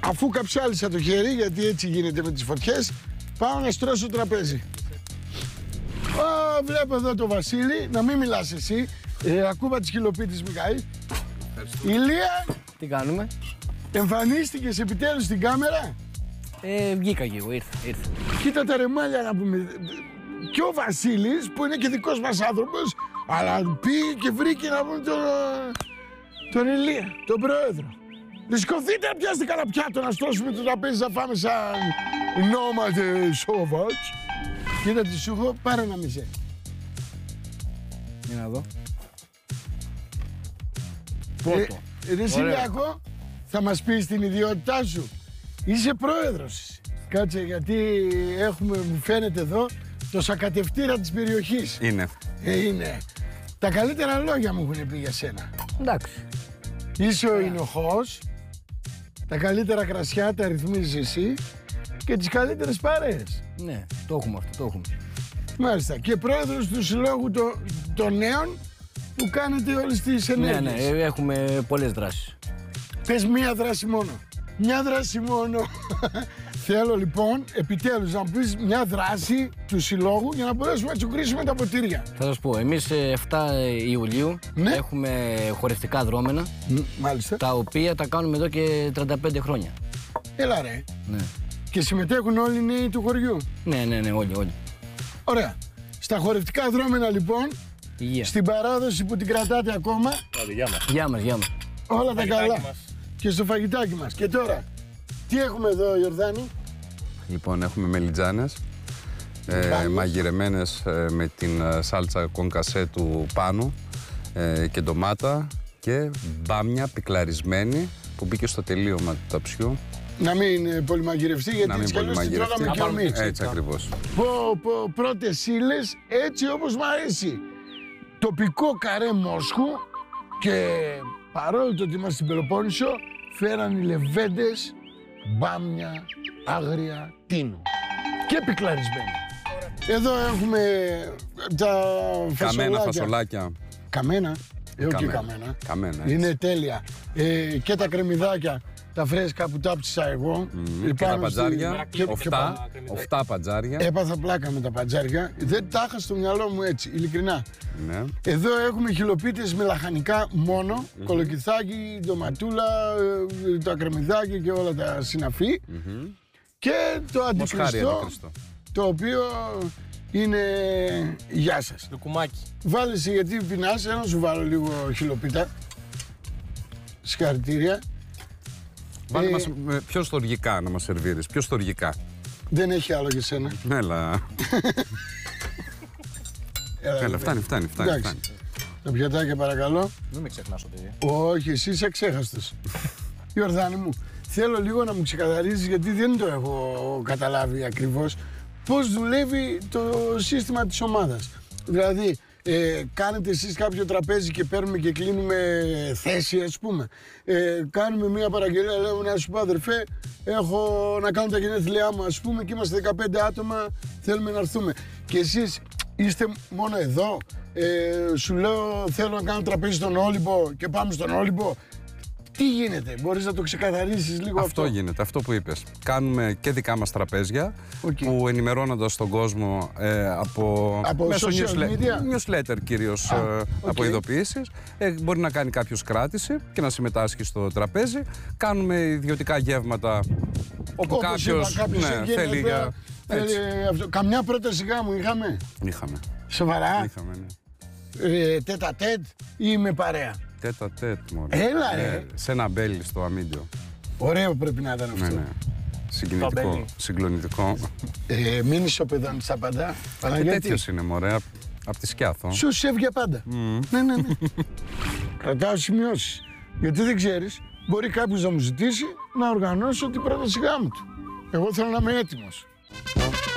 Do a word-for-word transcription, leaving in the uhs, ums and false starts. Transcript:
αφού καψάλισα το χέρι, γιατί έτσι γίνεται με τις φωτιές, πάω να στρώσω το τραπέζι. Ω, βλέπω εδώ το Βασίλη, να μην μιλάς εσύ. Ε, ακούμπα της χιλοπίτης Μιχαήλ. Ηλία, Τι κάνουμε? εμφανίστηκες επιτέλους στην κάμερα. Ε, βγήκα και εγώ, ήρθα, ήρθα. Κοίτα τα ρεμάλια να πούμε. Και ο Βασίλης, που είναι και δικός μας άνθρωπος, αλλά πήγε και βρήκε να πούμε τον, τον Ηλία, τον πρόεδρο. Σηκωθείτε να πιάσετε κανένα πιάτο να στρώσουμε το τραπέζι να φάμε σαν νόματε σόβατς. Κοίτα τι σου έχω, πάρε ένα μισέ. Για να δω. Πότο. Ε, ρε Σιλιακό, θα μας πεις την ιδιότητά σου. Είσαι πρόεδρος. Κάτσε, γιατί έχουμε, μου φαίνεται εδώ, το σακατευτήρα της περιοχής. Είναι. Ε, είναι. Τα καλύτερα λόγια μου έχουν πει για σένα. Εντάξει. Είσαι ο Ινοχός, τα καλύτερα κρασιά τα ρυθμίζεις εσύ και τις καλύτερες παρέες. Ναι, το έχουμε αυτό, το έχουμε. Μάλιστα. Και πρόεδρος του Συλλόγου των το Νέων που κάνετε όλες τις ενέργειες. Ναι, ναι, έχουμε πολλές δράσεις. Πες μία δράση μόνο. Μια δράση μόνο. Θέλω λοιπόν επιτέλους να πεις μια δράση του Συλλόγου για να μπορέσουμε να τσουκρίσουμε τα ποτήρια. Θα σας πω, εμείς εφτά Ιουλίου Ναι. έχουμε χορευτικά δρόμενα, Μ, μάλιστα. τα οποία τα κάνουμε εδώ και τριάντα πέντε χρόνια. Έλα ρε. Ναι, Και συμμετέχουν όλοι οι νέοι του χωριού. ναι, ναι, ναι, όλοι, όλοι. Ωραία. Στα χορευτικά δρόμενα λοιπόν, Υγεία. στην παράδοση που την κρατάτε ακόμα, Γεια μας. Γεια μας, γεια μας. όλα τα Φαγητάκι καλά. μας. Και στο φαγητάκι μας. Και τώρα, τι έχουμε εδώ Ιορδάνη? Λοιπόν, έχουμε μελιτζάνες, ε, Μπάνιες. μαγειρεμένες ε, με την ε, σάλτσα κονκασέ του πάνω ε, και ντομάτα και μπάμια πυκλαρισμένη που μπήκε στο τελείωμα του ταψιού. Να μην ε, πολυμαγειρευτεί, γιατί Να μην έτσι κι αλλιώς την πολυμαγειρευτεί. τρώγαμε και ο Μίτσο. Έτσι ακριβώς. Πω, πω, πρώτες ύλες, έτσι όπως μ' αρέσει. Τοπικό καρέ Μόσχου και παρόλο το ότι είμαστε στην Πελοπόννησο, φέραν οι λεβέντες, μπάμια, άγρια, τίνου. Και πυκλαρισμένη. Εδώ έχουμε τα φασολάκια. Καμένα φασολάκια. Καμένα. Ε, όχι Καμένα. καμένα. Καμένα, έτσι. Είναι τέλεια. Ε, και τα κρεμμυδάκια, τα φρέσκα που τάψισα εγώ. Μμμ. Και τα Πάνω στη- παντζάρια, και- και οφτά, πάνω. οφτά παντζάρια. Έπαθα πλάκα με τα παντζάρια. Δεν τα είχα στο μυαλό μου έτσι, ειλικρινά. Ναι. Εδώ έχουμε χιλοπίτες με λαχανικά μόνο, κολοκυθάκι, ντοματούλα, ε, το ακρεμμυδάκι και όλα τα συναφή. Και το Μοσχάρι αντικριστό, αντικριστό. το οποίο είναι γεια σας. Το κουμάκι. Βάλε εσύ, γιατί πεινάς, να σου βάλω λίγο χιλοπίτα. Συγχαρητήρια. Βάλε Ε, μας με πιο στοργικά να μας σερβίρεις, πιο στοργικά. Δεν έχει άλλο για σένα. Έλα, Έλα, έλα, λοιπόν. φτάνει, φτάνει, φτάνει. Εντάξει. φτάνει. Τα πιατάκια παρακαλώ. Μην με ξεχνάς, παιδί. Όχι, εσύ είσαι ξέχαστος. Ιορδάνη μου, θέλω λίγο να μου ξεκαθαρίσεις, γιατί δεν το έχω καταλάβει ακριβώς, πώς δουλεύει το σύστημα της ομάδας. Δηλαδή, ε, κάνετε εσείς κάποιο τραπέζι και παίρνουμε και κλείνουμε θέση, ας πούμε. Ε, κάνουμε μια παραγγελία, λέμε να σου πω αδερφέ, έχω να κάνω τα γενέθλιά μου, ας πούμε, και είμαστε δεκαπέντε άτομα, θέλουμε να έρθουμε. Και εσείς είστε μόνο εδώ, ε, σου λέω θέλω να κάνω τραπέζι στον Όλυμπο και πάμε στον Όλυμπο. Τι γίνεται, μπορείς να το ξεκαθαρίσεις λίγο αυτό? Αυτό γίνεται, αυτό που είπες. Κάνουμε και δικά μας τραπέζια Οκ. που ενημερώνοντας τον κόσμο ε, από, Από μέσω social newsle- media? newsletter κυρίως, Α, ε, οκ. από ειδοποιήσεις, ε, μπορεί να κάνει κάποιος κράτηση και να συμμετάσχει στο τραπέζι. Κάνουμε ιδιωτικά γεύματα όπου Όπως κάποιος, είπα, κάποιος ναι, γίνεται, θέλει για... θέλει Έτσι. αυτό. Καμιά πρόταση γάμου είχαμε? Είχαμε, Σοβαρά? είχαμε, ναι. Ε, τέτα τέτ ή με παρέα? Τέτα τέτ, μωρέ. Έλα, ρε. Ε, σε ένα μπέλι στο αμίντιο. Ωραίο πρέπει να ήταν αυτό. Ναι, ναι. Συγκινητικό, μπέλι. συγκλονητικό. Ε, μην ισοπεδώνει τα πάντα. Και Παναγιώτη, τέτοιος είναι, μωρέ, απ' απ' τη Σκιάθο. σου σέβγε πάντα. Ναι, ναι, ναι. Κρατάω σημειώσεις. Γιατί δεν ξέρεις, μπορεί κάποιος να μου ζητήσει να οργανώσω την πρόταση γάμου του. Εγώ θέλω να είμαι έτοιμος.